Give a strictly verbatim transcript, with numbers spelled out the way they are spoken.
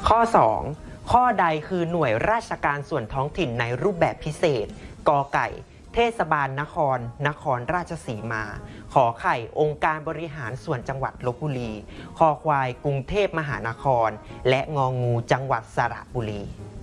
ข้อ สอง ข้อใดคือหน่วยราชการส่วนท้องถิ่นในรูปแบบพิเศษกอไก่เทศบาลนครนครราชสีมาขอไข่องค์การบริหารส่วนจังหวัดลพบุรีคอควายกรุงเทพมหานครและงองูจังหวัดสระบุรี